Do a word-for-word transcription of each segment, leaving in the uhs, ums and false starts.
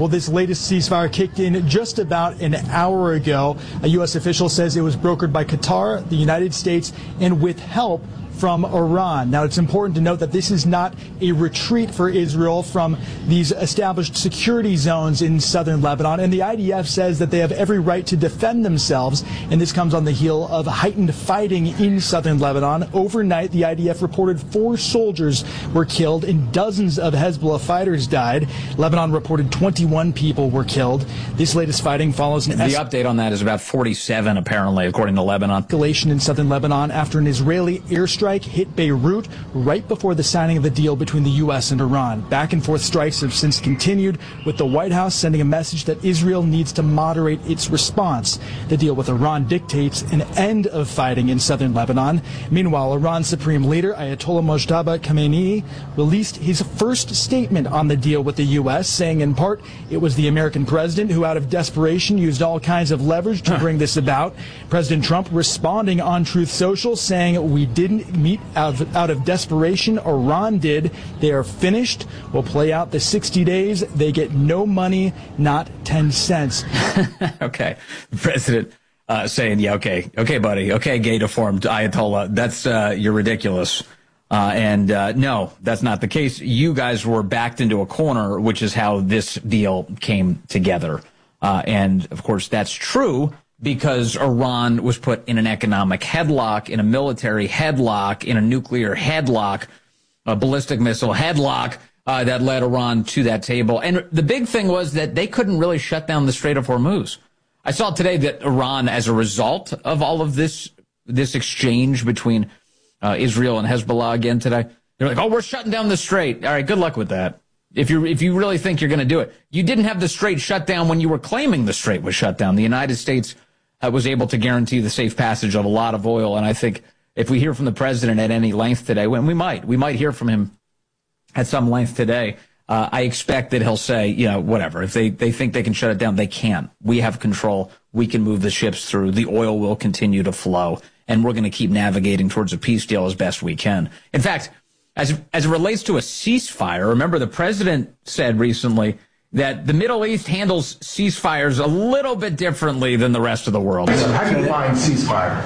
Well, this latest ceasefire kicked in just about an hour ago. A U S official says it was brokered by Qatar, the United States, and with help from Iran. Now, it's important to note that this is not a retreat for Israel from these established security zones in southern Lebanon, and the I D F says that they have every right to defend themselves, and this comes on the heel of heightened fighting in southern Lebanon. Overnight, the I D F reported four soldiers were killed and dozens of Hezbollah fighters died. Lebanon reported twenty-one people were killed. This latest fighting follows an The update on that is about forty-seven, apparently, according to Lebanon. Escalation in southern Lebanon after an Israeli airstrike hit Beirut right before the signing of the deal between the U S and Iran. Back and forth strikes have since continued, with the White House sending a message that Israel needs to moderate its response. The deal with Iran dictates an end of fighting in southern Lebanon. Meanwhile, Iran's supreme leader, Ayatollah Mojtaba Khamenei, released his first statement on the deal with the U S, saying in part it was the American president who, out of desperation, used all kinds of leverage to bring this about. President Trump responding on Truth Social, saying we didn't meet out of, out of desperation. Iran did. They are finished. We'll play out the sixty days. They get no money, not ten cents. Okay. The president uh, saying, yeah, okay, okay, buddy, okay, gay deformed Ayatollah, that's, uh, you're ridiculous. Uh, and uh, no, that's not the case. You guys were backed into a corner, which is how this deal came together. Uh, and, of course, that's true because Iran was put in an economic headlock, in a military headlock, in a nuclear headlock, a ballistic missile headlock uh, that led Iran to that table. And the big thing was that they couldn't really shut down the Strait of Hormuz. I saw today that Iran, as a result of all of this, this exchange between uh, Israel and Hezbollah again today, they're like, oh, we're shutting down the Strait. All right, good luck with that. If you if you really think you're going to do it. You didn't have the Strait shut down when you were claiming the Strait was shut down. The United States uh, was able to guarantee the safe passage of a lot of oil. And I think if we hear from the president at any length today, when we might, we might hear from him at some length today, uh, I expect that he'll say, you know, whatever. If they, they think they can shut it down, they can. We have control. We can move the ships through. The oil will continue to flow. And we're going to keep navigating towards a peace deal as best we can. In fact, As, as it relates to a ceasefire, remember the president said recently that the Middle East handles ceasefires a little bit differently than the rest of the world. How do you define ceasefire?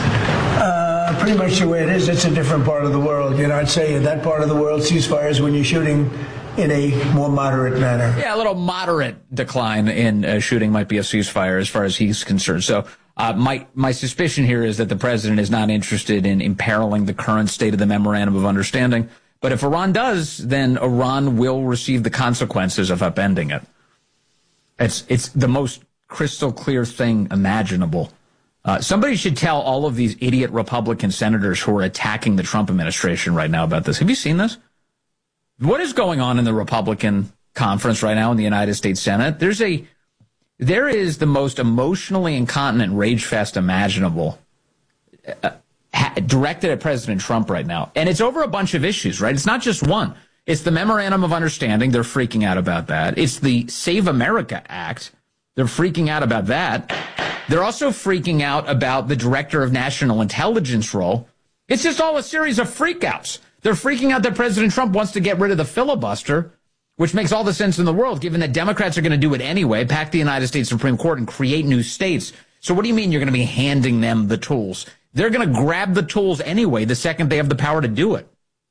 Uh, pretty much the way it is. It's a different part of the world. You know, I'd say in that part of the world, ceasefire is when you're shooting in a more moderate manner. Yeah, a little moderate decline in uh, shooting might be a ceasefire as far as he's concerned. So uh, my my suspicion here is that the president is not interested in imperiling the current state of the memorandum of understanding. But if Iran does, then Iran will receive the consequences of upending it. It's it's the most crystal clear thing imaginable. Uh, somebody should tell all of these idiot Republican senators who are attacking the Trump administration right now about this. Have you seen this? What is going on in the Republican conference right now in the United States Senate? There's a, there is the most emotionally incontinent rage fest imaginable uh, ha- directed at President Trump right now. And it's over a bunch of issues, right? It's not just one. It's the Memorandum of Understanding. They're freaking out about that. It's the Save America Act. They're freaking out about that. They're also freaking out about the Director of National Intelligence role. It's just all a series of freakouts. They're freaking out that President Trump wants to get rid of the filibuster, which makes all the sense in the world, given that Democrats are going to do it anyway, pack the United States Supreme Court and create new states. So what do you mean you're going to be handing them the tools? They're going to grab the tools anyway the second they have the power to do it.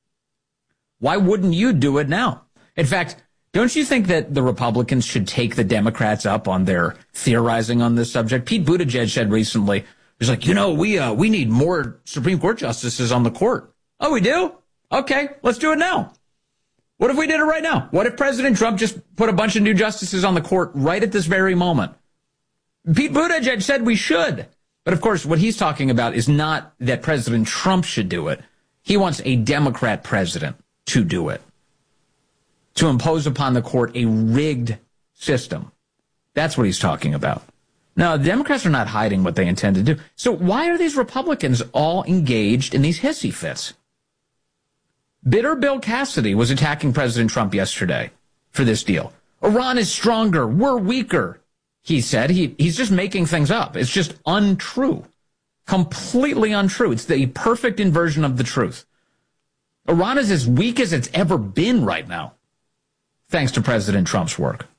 Why wouldn't you do it now? In fact, don't you think that the Republicans should take the Democrats up on their theorizing on this subject? Pete Buttigieg said recently, he's like, you know, we uh, we need more Supreme Court justices on the court. Oh, we do? Okay, let's do it now. What if we did it right now? What if President Trump just put a bunch of new justices on the court right at this very moment? Pete Buttigieg said we should. But of course, what he's talking about is not that President Trump should do it. He wants a Democrat president to do it, to impose upon the court a rigged system. That's what he's talking about. Now, the Democrats are not hiding what they intend to do. So why are these Republicans all engaged in these hissy fits? Bitter Bill Cassidy was attacking President Trump yesterday for this deal. Iran is stronger. We're weaker, he said. He, he's just making things up. It's just untrue. Completely untrue. It's the perfect inversion of the truth. Iran is as weak as it's ever been right now, thanks to President Trump's work.